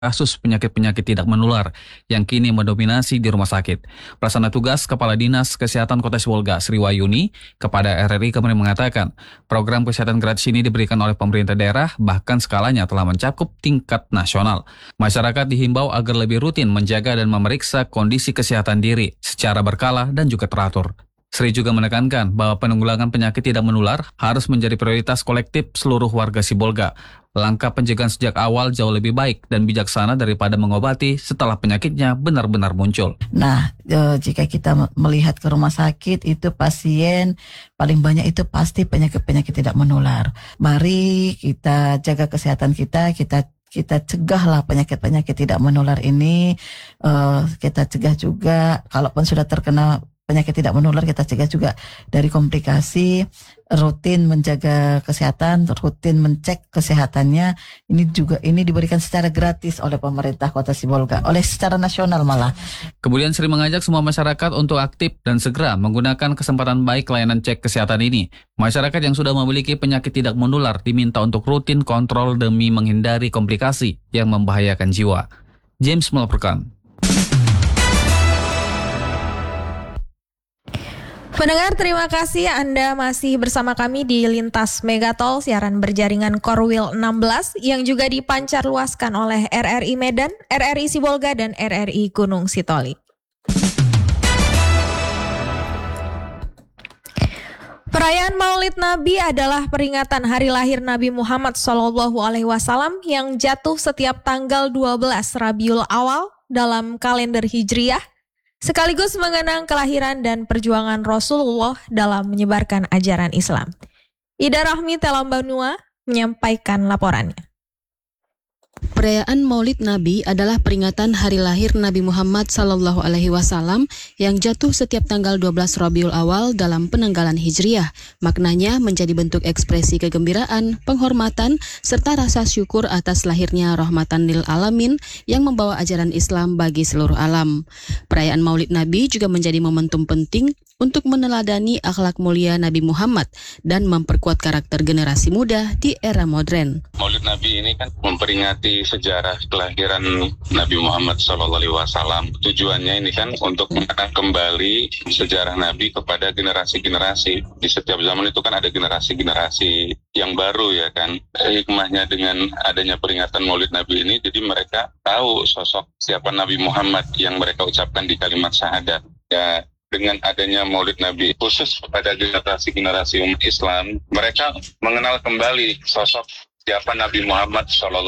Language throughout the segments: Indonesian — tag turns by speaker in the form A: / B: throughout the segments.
A: kasus penyakit-penyakit tidak menular yang kini mendominasi di rumah sakit. Pelaksana tugas Kepala Dinas Kesehatan Kota Sibolga, Sri Wayuni, kepada RRI kemarin mengatakan, program kesehatan gratis ini diberikan oleh pemerintah daerah, bahkan skalanya telah mencakup tingkat nasional. Masyarakat dihimbau agar lebih rutin menjaga dan memeriksa kondisi kesehatan diri secara berkala dan juga teratur. Sri juga menekankan bahwa penanggulangan penyakit tidak menular harus menjadi prioritas kolektif seluruh warga Sibolga. Langkah pencegahan sejak awal jauh lebih baik dan bijaksana daripada mengobati setelah penyakitnya benar-benar muncul.
B: Nah, jika kita melihat ke rumah sakit, itu pasien paling banyak itu pasti penyakit-penyakit tidak menular. Mari kita jaga kesehatan kita cegahlah penyakit-penyakit tidak menular ini. Kita cegah juga, kalaupun sudah terkena penyakit tidak menular, kita cegah juga dari komplikasi. Rutin menjaga kesehatan, rutin mencek kesehatannya. Ini diberikan secara gratis oleh pemerintah Kota Sibolga, oleh secara nasional malah.
A: Kemudian Sri mengajak semua masyarakat untuk aktif dan segera menggunakan kesempatan baik layanan cek kesehatan ini. Masyarakat yang sudah memiliki penyakit tidak menular diminta untuk rutin kontrol demi menghindari komplikasi yang membahayakan jiwa. James melaporkan.
C: Pendengar, terima kasih Anda masih bersama kami di Lintas Megatol, siaran berjaringan Korwil 16 yang juga dipancar luaskan oleh RRI Medan, RRI Sibolga, dan RRI Gunung Sitoli. Perayaan Maulid Nabi adalah peringatan hari lahir Nabi Muhammad SAW yang jatuh setiap tanggal 12 Rabiul Awal dalam kalender Hijriah, sekaligus mengenang kelahiran dan perjuangan Rasulullah dalam menyebarkan ajaran Islam. Ida Rahmi Telambanua menyampaikan laporannya.
D: Perayaan Maulid Nabi adalah peringatan hari lahir Nabi Muhammad SAW yang jatuh setiap tanggal 12 Rabiul Awal dalam penanggalan Hijriah. Maknanya menjadi bentuk ekspresi kegembiraan, penghormatan, serta rasa syukur atas lahirnya rahmatan lil alamin yang membawa ajaran Islam bagi seluruh alam. Perayaan Maulid Nabi juga menjadi momentum penting untuk meneladani akhlak mulia Nabi Muhammad dan memperkuat karakter generasi muda di era modern.
E: Maulid Nabi ini kan memperingati sejarah kelahiran Nabi Muhammad SAW. Tujuannya ini kan untuk mengenang kembali sejarah Nabi kepada generasi-generasi. Di setiap zaman itu kan ada generasi-generasi yang baru ya kan. Hikmahnya dengan adanya peringatan Maulid Nabi ini, jadi mereka tahu sosok siapa Nabi Muhammad yang mereka ucapkan di kalimat syahadat. Ya, dengan adanya Maulid Nabi khusus pada generasi-generasi umat Islam, mereka mengenal kembali sosok siapa Nabi Muhammad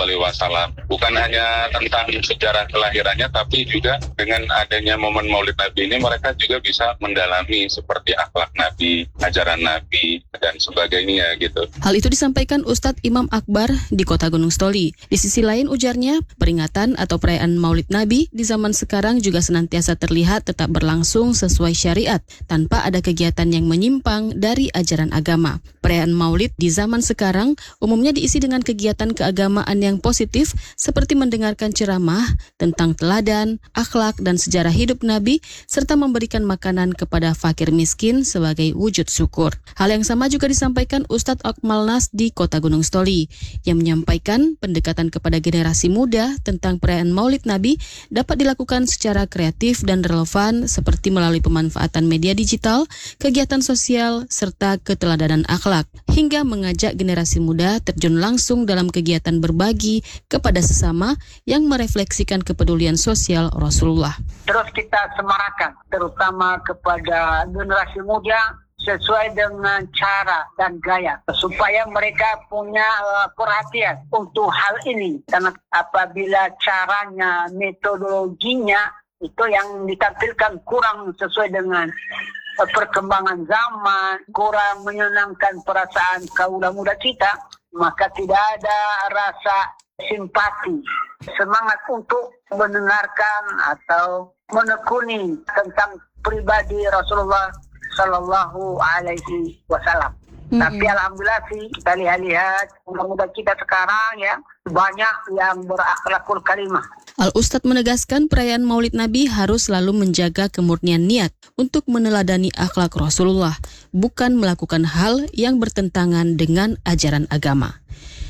E: SAW. Bukan hanya tentang sejarah kelahirannya, tapi juga dengan adanya momen Maulid Nabi ini mereka juga bisa mendalami seperti akhlak Nabi, ajaran Nabi, dan sebagainya gitu.
D: Hal itu disampaikan Ustadz Imam Akbar di Kota Gunung Sitoli. Di sisi lain ujarnya, peringatan atau perayaan Maulid Nabi di zaman sekarang juga senantiasa terlihat tetap berlangsung sesuai syariat, tanpa ada kegiatan yang menyimpang dari ajaran agama. Perayaan Maulid di zaman sekarang umumnya diisi dengan kegiatan keagamaan yang positif seperti mendengarkan ceramah tentang teladan, akhlak, dan sejarah hidup Nabi, serta memberikan makanan kepada fakir miskin sebagai wujud syukur. Hal yang sama juga disampaikan Ustadz Akmal Nas di Kota Gunung Sitoli, yang menyampaikan pendekatan kepada generasi muda tentang perayaan Maulid Nabi dapat dilakukan secara kreatif dan relevan seperti melalui pemanfaatan media digital, kegiatan sosial, serta keteladanan akhlak, hingga mengajak generasi muda terjun langsung dalam kegiatan berbagi kepada sesama yang merefleksikan kepedulian sosial Rasulullah.
F: Terus kita semarakan, terutama kepada generasi muda, sesuai dengan cara dan gaya, supaya mereka punya perhatian untuk hal ini. Karena apabila caranya, metodologinya itu yang ditampilkan kurang sesuai dengan perkembangan zaman, kurang menyenangkan perasaan kaula muda kita, maka tidak ada rasa simpati, semangat untuk mendengarkan atau menekuni tentang pribadi Rasulullah Sallallahu Alaihi Wasallam. Tapi alhamdulillah sih kita lihat muda-muda kita sekarang ya banyak yang berakhlakul karimah.
D: Al-Ustadz menegaskan perayaan Maulid Nabi harus selalu menjaga kemurnian niat untuk meneladani akhlak Rasulullah, bukan melakukan hal yang bertentangan dengan ajaran agama.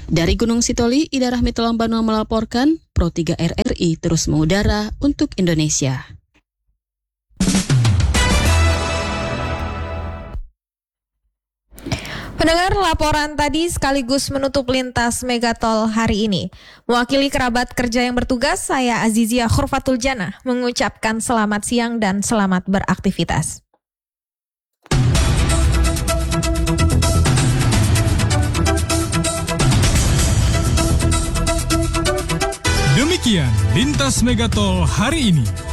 D: Dari Gunung Sitoli, Ida Rahmi Telambano melaporkan, Pro 3 RRI terus mengudara untuk Indonesia.
C: Pendengar, laporan tadi sekaligus menutup lintas Megatol hari ini. Mewakili kerabat kerja yang bertugas, saya Azizia Khurfatul Jannah mengucapkan selamat siang dan selamat beraktivitas.
G: Demikian Lintas Megatol hari ini.